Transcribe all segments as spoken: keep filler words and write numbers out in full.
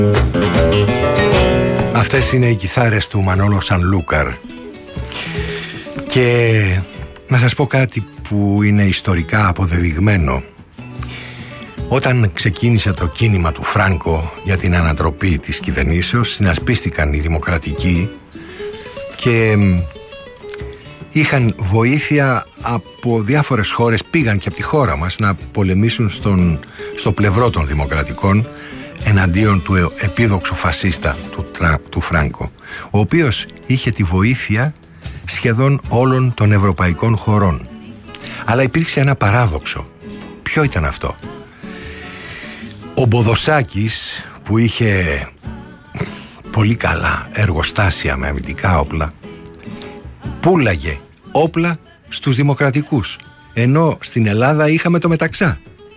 Αυτές είναι οι κιθάρες του Μανόλο Σανλούκαρ. Και να σας πω κάτι που είναι ιστορικά αποδεδειγμένο. Όταν ξεκίνησε το κίνημα του Φράνκο για την ανατροπή της κυβερνήσεως, συνασπίστηκαν οι δημοκρατικοί και είχαν βοήθεια από διάφορες χώρες, πήγαν και από τη χώρα μας να πολεμήσουν στον, στο πλευρό των δημοκρατικών εναντίον του επίδοξου φασίστα του, του Φράνκο, ο οποίος είχε τη βοήθεια σχεδόν όλων των ευρωπαϊκών χωρών. Αλλά υπήρξε ένα παράδοξο. Ποιο ήταν αυτό? Ο Μποδοσάκης, που είχε πολύ καλά εργοστάσια με αμυντικά όπλα, πούλαγε όπλα στους δημοκρατικούς, ενώ στην Ελλάδα είχαμε το Μεταξά.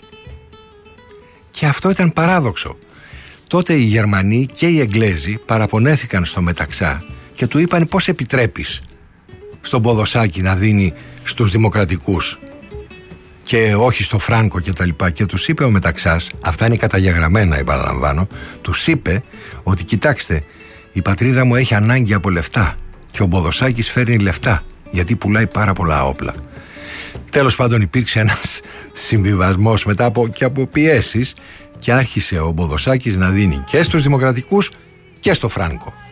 Και αυτό ήταν παράδοξο. Τότε οι Γερμανοί και οι Εγγλέζοι παραπονέθηκαν στο Μεταξά και του είπαν: πώς επιτρέπεις στον Ποδοσάκη να δίνει στους δημοκρατικούς και όχι στο Φράνκο και τα λοιπά? Και τους είπε ο Μεταξάς, αυτά είναι καταγεγραμμένα, επαναλαμβάνω, τους είπε ότι κοιτάξτε, η πατρίδα μου έχει ανάγκη από λεφτά και ο Ποδοσάκης φέρνει λεφτά γιατί πουλάει πάρα πολλά όπλα. Τέλος πάντων υπήρξε ένας συμβιβασμός μετά από, και από πιέσεις, και άρχισε ο Μποδοσάκης να δίνει και στους δημοκρατικούς και στο Φράνκο.